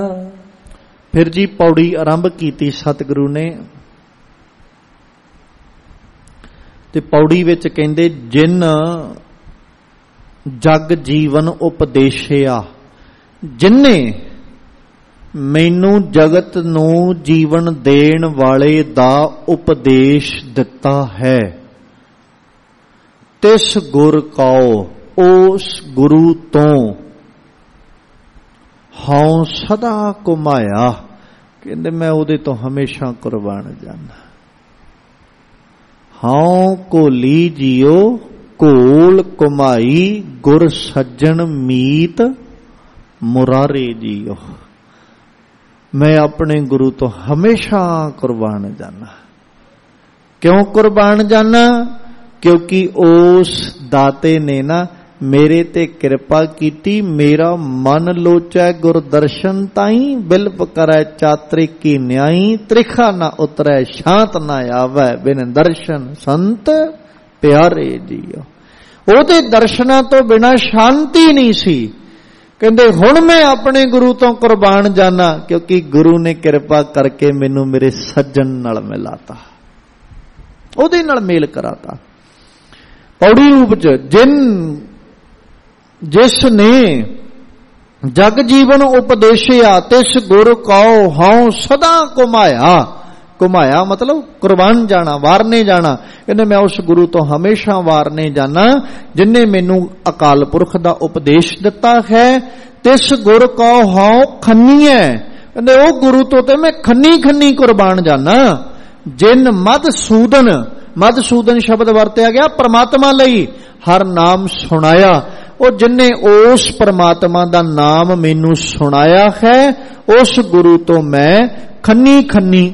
फिर जी पौड़ी आरंभ की सतगुरु ने ते पौड़ी विच कहंदे जिन जग जीवन उपदेशिया, जिन्ने मैनू जगत नू जीवन देण वाले दा उपदेश दिता है, तिस गुर काओ उस गुरु तो हां सदा घुमाया। कहंदे मैं उहदे तो हमेशा कुर्बान जाना। हां कोली जियो कोल कुमाई, गुर सज्जन मीत मुरारे जियो। मैं अपने गुरु तो हमेशा कुर्बान जाना। क्यों कुर्बान जाना? क्योंकि उस दाते ने ना मेरे ते कृपा कीती, मेरा मन लोचै गुर दर्शन ताई, बिल्प करै चात्रिक की न्याई, त्रिखा ना उतरै शांत ना आवे, बिन दर्शन संत प्यारे जियो। ओदे दर्शना तो बिना शांति नहीं सी। कहंदे हुण मैं अपने गुरु तो कुर्बान जाना, क्योंकि गुरु ने कृपा करके मैनू मेरे सज्जन नाल मिलाता, ओदे नाल मेल कराता। पौड़ी रूप च जिन जिसने जग जीवन उपदेशिया, तिस गुर काओ हां सदा घुमाया। घुमाया मतलब कुर्बान जाना, वारने जाना। कहने मैं उस गुरु तो हमेशा वारने जाना जिन्हें मैनू अकाल पुरख दा उपदेश दिता है। तिस गुर काओ हां खन्नी है। कहते वो गुरु तो ते मैं खन्नी खन्नी कुर्बान जाना। जिन मधसूदन, मधसूदन शब्द वरत्या गया परमात्मा लई, हर नाम सुनाया। और जिन्ने उस परमात्मा दा नाम मैनू सुनाया है, उस गुरु तो मैं खन्नी खन्नी